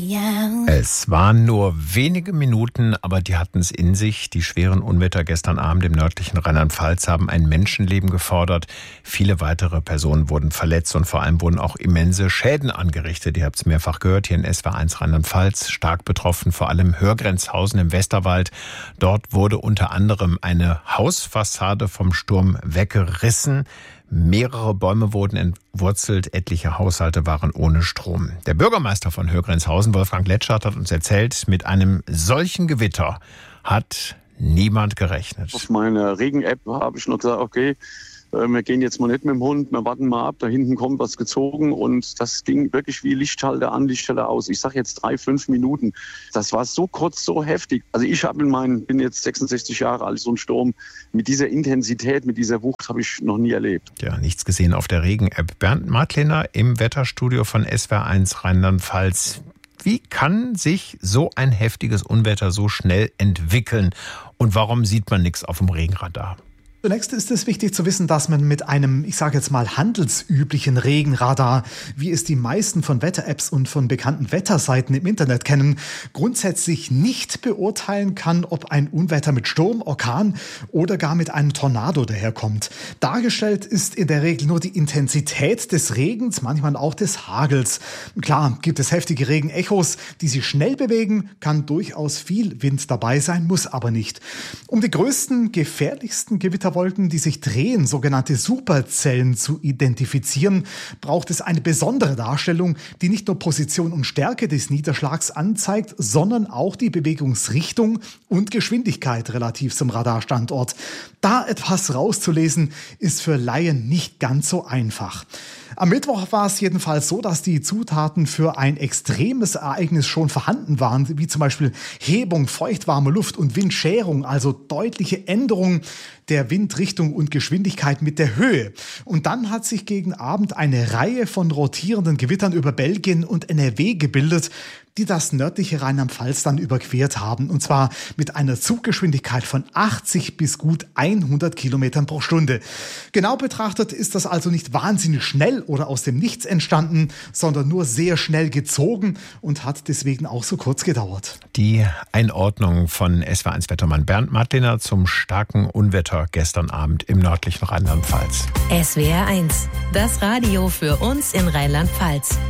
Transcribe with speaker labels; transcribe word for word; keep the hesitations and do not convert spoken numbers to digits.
Speaker 1: Es waren nur wenige Minuten, aber die hatten es in sich. Die schweren Unwetter gestern Abend im nördlichen Rheinland-Pfalz haben ein Menschenleben gefordert. Viele weitere Personen wurden verletzt und vor allem wurden auch immense Schäden angerichtet. Ihr habt es mehrfach gehört, hier in S W R eins Rheinland-Pfalz, stark betroffen, vor allem Hörgrenzhausen im Westerwald. Dort wurde unter anderem eine Hausfassade vom Sturm weggerissen. Mehrere Bäume wurden entwurzelt, etliche Haushalte waren ohne Strom. Der Bürgermeister von Hörgrenzhausen, Wolfgang Letschert, hat uns erzählt, mit einem solchen Gewitter hat niemand gerechnet.
Speaker 2: Auf meiner Regen-App habe ich noch gesagt, okay, wir gehen jetzt mal nicht mit dem Hund, wir warten mal ab, da hinten kommt was gezogen und das ging wirklich wie Lichtschalter an, Lichtschalter aus. Ich sage jetzt drei, fünf Minuten. Das war so kurz, so heftig. Also ich habe in meinen, bin jetzt sechsundsechzig Jahre alt, so einen Sturm mit dieser Intensität, mit dieser Wucht habe ich noch nie erlebt.
Speaker 1: Ja, nichts gesehen auf der Regen-App. Bernd Martlener im Wetterstudio von S W R eins Rheinland-Pfalz. Wie kann sich so ein heftiges Unwetter so schnell entwickeln und warum sieht man nichts auf dem Regenradar?
Speaker 3: Zunächst ist es wichtig zu wissen, dass man mit einem, ich sage jetzt mal, handelsüblichen Regenradar, wie es die meisten von Wetter-Apps und von bekannten Wetterseiten im Internet kennen, grundsätzlich nicht beurteilen kann, ob ein Unwetter mit Sturm, Orkan oder gar mit einem Tornado daherkommt. Dargestellt ist in der Regel nur die Intensität des Regens, manchmal auch des Hagels. Klar, gibt es heftige Regenechos, die sich schnell bewegen, kann durchaus viel Wind dabei sein, muss aber nicht. Um die größten, gefährlichsten Gewitter Wolken, die sich drehen, sogenannte Superzellen zu identifizieren, braucht es eine besondere Darstellung, die nicht nur Position und Stärke des Niederschlags anzeigt, sondern auch die Bewegungsrichtung und Geschwindigkeit relativ zum Radarstandort. Da etwas rauszulesen, ist für Laien nicht ganz so einfach. Am Mittwoch war es jedenfalls so, dass die Zutaten für ein extremes Ereignis schon vorhanden waren, wie zum Beispiel Hebung, feuchtwarme Luft und Windscherung, also deutliche Änderungen der Windrichtung und Geschwindigkeit mit der Höhe. Und dann hat sich gegen Abend eine Reihe von rotierenden Gewittern über Belgien und N R W gebildet, die das nördliche Rheinland-Pfalz dann überquert haben. Und zwar mit einer Zuggeschwindigkeit von achtzig bis gut hundert Kilometern pro Stunde. Genau betrachtet ist das also nicht wahnsinnig schnell oder aus dem Nichts entstanden, sondern nur sehr schnell gezogen und hat deswegen auch so kurz gedauert.
Speaker 1: Die Einordnung von S W R eins Wettermann Bernd Martlener zum starken Unwetter gestern Abend im nördlichen Rheinland-Pfalz.
Speaker 4: S W R eins, das Radio für uns in Rheinland-Pfalz.